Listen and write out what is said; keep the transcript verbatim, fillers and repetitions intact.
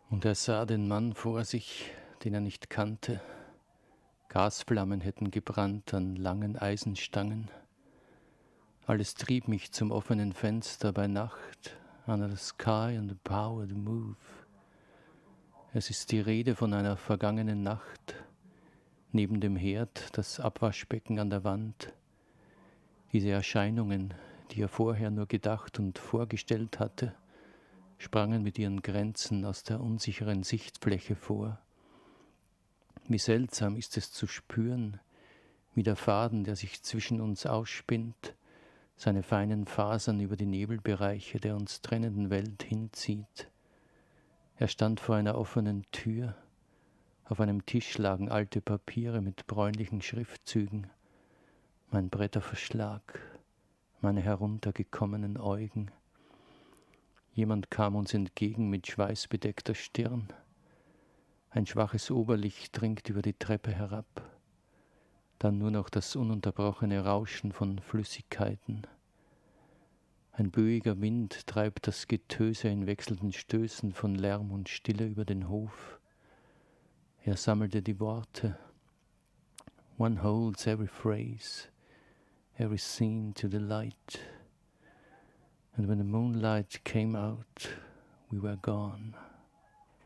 Und er sah den Mann vor sich, den er nicht kannte. Gasflammen hätten gebrannt an langen Eisenstangen. Alles trieb mich zum offenen Fenster bei Nacht, under the sky and the power to move. Es ist die Rede von einer vergangenen Nacht, neben dem Herd das Abwaschbecken an der Wand. Diese Erscheinungen, die er vorher nur gedacht und vorgestellt hatte, sprangen mit ihren Grenzen aus der unsicheren Sichtfläche vor. Wie seltsam ist es zu spüren, wie der Faden, der sich zwischen uns ausspinnt, seine feinen Fasern über die Nebelbereiche der uns trennenden Welt hinzieht. Er stand vor einer offenen Tür. Auf einem Tisch lagen alte Papiere mit bräunlichen Schriftzügen. Mein Bretterverschlag, meine heruntergekommenen Äugen. Jemand kam uns entgegen mit schweißbedeckter Stirn. Ein schwaches Oberlicht dringt über die Treppe herab. Dann nur noch das ununterbrochene Rauschen von Flüssigkeiten. Ein böiger Wind treibt das Getöse in wechselnden Stößen von Lärm und Stille über den Hof. Er sammelte die Worte. One holds every phrase, every scene to the light. And when the moonlight came out, we were gone.